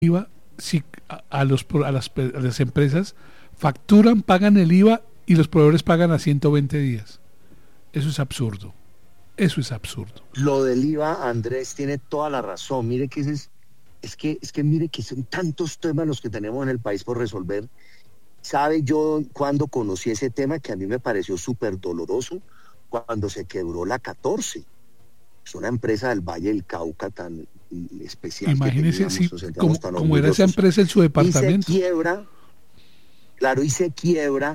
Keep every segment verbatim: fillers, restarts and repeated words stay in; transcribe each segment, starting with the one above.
IVA, si a, a, los, a, las, a las empresas facturan, pagan el IVA y los proveedores pagan a ciento veinte días. Eso es absurdo. Eso es absurdo. Lo del IVA, Andrés, tiene toda la razón. Mire que ese es, es que es que mire que son tantos temas los que tenemos en el país por resolver. ¿Sabe yo cuando conocí ese tema que a mí me pareció súper doloroso? Cuando se quebró la catorce. Es una empresa del Valle del Cauca tan especial. Imagínese si, como, como era esa empresa en su departamento. Y se quiebra, claro, y se quiebra,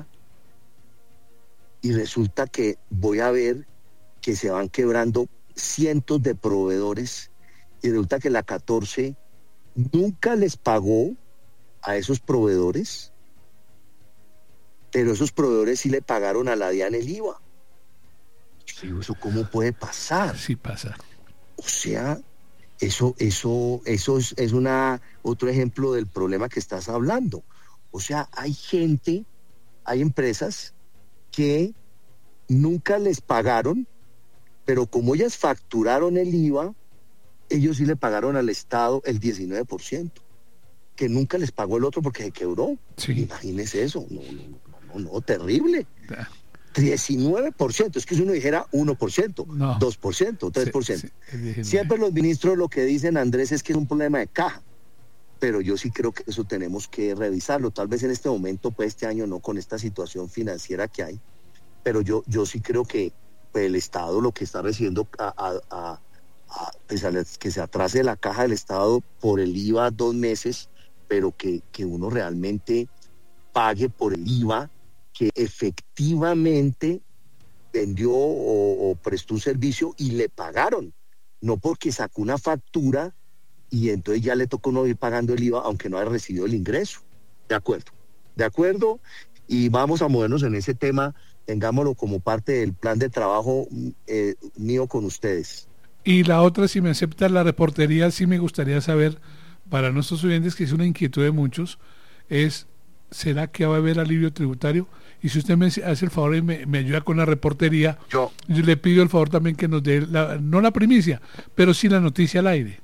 y resulta que voy a ver que se van quebrando cientos de proveedores, y resulta que la catorce nunca les pagó a esos proveedores, pero esos proveedores sí le pagaron a la DIAN el IVA. ¿Eso cómo puede pasar? Sí pasa. O sea, eso, eso, eso es, es una, otro ejemplo del problema que estás hablando. O sea, hay gente, hay empresas que nunca les pagaron, pero como ellas facturaron el IVA, ellos sí le pagaron al Estado el diecinueve por ciento, que nunca les pagó el otro porque se quebró. Sí. Imagínese eso. No, no, no, no, terrible. Ah. diecinueve por ciento, es que si uno dijera uno por ciento, no. dos por ciento, tres por ciento. Sí, sí, siempre los ministros lo que dicen, Andrés, es que es un problema de caja, pero yo sí creo que eso tenemos que revisarlo. Tal vez en este momento, pues este año no, con esta situación financiera que hay, pero yo, yo sí creo que pues, el Estado lo que está recibiendo, a, a, a, a, pues, a que se atrase la caja del Estado por el IVA dos meses, pero que, que uno realmente pague por el IVA que efectivamente vendió o, o prestó un servicio y le pagaron, no porque sacó una factura y entonces ya le tocó no ir pagando el IVA aunque no haya recibido el ingreso. De acuerdo, de acuerdo, y vamos a movernos en ese tema, tengámoslo como parte del plan de trabajo eh, mío con ustedes. Y la otra, si me acepta la reportería, sí me gustaría saber, para nuestros oyentes, que es una inquietud de muchos, es, ¿será que va a haber alivio tributario? Y si usted me hace el favor y me, me ayuda con la reportería, yo. yo le pido el favor también que nos dé, la, no la primicia, pero sí la noticia al aire.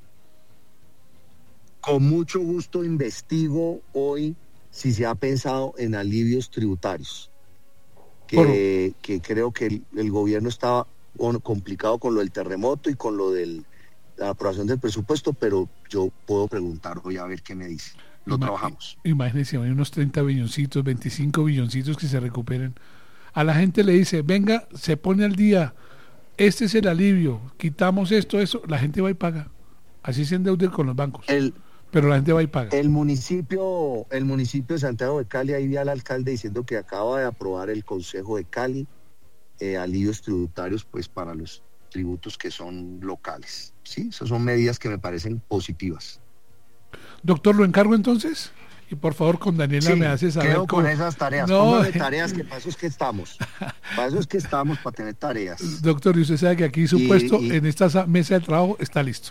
Con mucho gusto investigo hoy si se ha pensado en alivios tributarios, que, que creo que el, el gobierno estaba bueno, complicado con lo del terremoto y con lo de la aprobación del presupuesto, pero yo puedo preguntar hoy a ver qué me dice. Lo Ima- trabajamos. Imagínense, hay unos treinta billoncitos, veinticinco billoncitos que se recuperen. A la gente le dice, venga, se pone al día, este es el alivio, quitamos esto, eso, la gente va y paga. Así se endeuda con los bancos. El, pero la gente va y paga. El municipio, el municipio de Santiago de Cali, ahí vi al alcalde diciendo que acaba de aprobar el Consejo de Cali eh, alivios tributarios pues para los tributos que son locales. Sí, esas son medidas que me parecen positivas. Doctor, ¿lo encargo entonces? Y por favor con Daniela sí, me hace saber quedo cómo... con esas tareas, no. Póngame tareas, que para eso es que estamos. Para eso es que estamos, para tener tareas. Doctor, y usted sabe que aquí su y, puesto y... en esta mesa de trabajo está listo.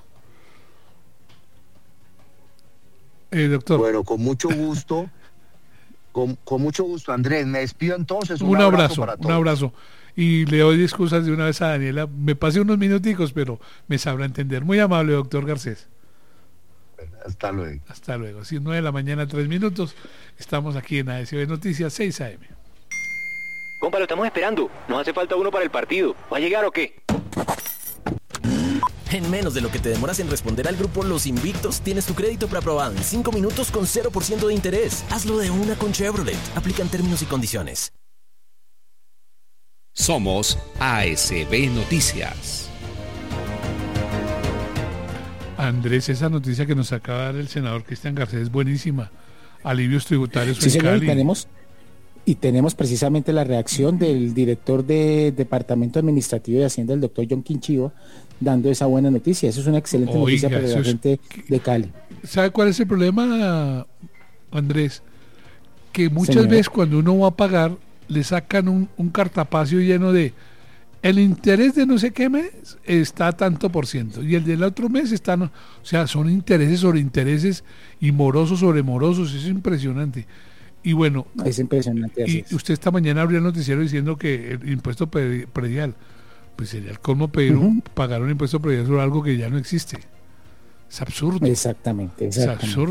Eh, doctor. Bueno, con mucho gusto. con, con mucho gusto, Andrés. Me despido entonces. Un, un abrazo, abrazo para todos. Un abrazo. Y le doy excusas de una vez a Daniela. Me pasé unos minuticos, pero me sabrá entender. Muy amable, doctor Garcés. Hasta luego. Hasta luego. Así nueve de la mañana, tres minutos. Estamos aquí en A S B Noticias, seis A M. Compa, lo estamos esperando. Nos hace falta uno para el partido. ¿Va a llegar o qué? En menos de lo que te demoras en responder al grupo Los Invictos, tienes tu crédito preaprobado en cinco minutos con cero por ciento de interés. Hazlo de una con Chevrolet. Aplican términos y condiciones. Somos A S B Noticias. Andrés, esa noticia que nos acaba de dar el senador Cristian Garcés es buenísima. Alivios tributarios sí, en señor, Cali. Y tenemos, y tenemos precisamente la reacción del director de Departamento Administrativo de Hacienda, el doctor John Quinchivo, dando esa buena noticia. Eso es una excelente Oiga, noticia para la es... gente de Cali. ¿Sabe cuál es el problema, Andrés? Que muchas señor. veces cuando uno va a pagar, le sacan un, un cartapacio lleno de el interés de no sé qué mes está tanto por ciento y el del otro mes está, no, o sea, son intereses sobre intereses y morosos sobre morosos, eso es impresionante. Y bueno, es impresionante. Y es. usted esta mañana abrió el noticiero diciendo que el impuesto predial, pues sería el colmo pedir uh-huh. pagar un impuesto predial sobre algo que ya no existe. Es absurdo. Exactamente, exactamente. Es absurdo.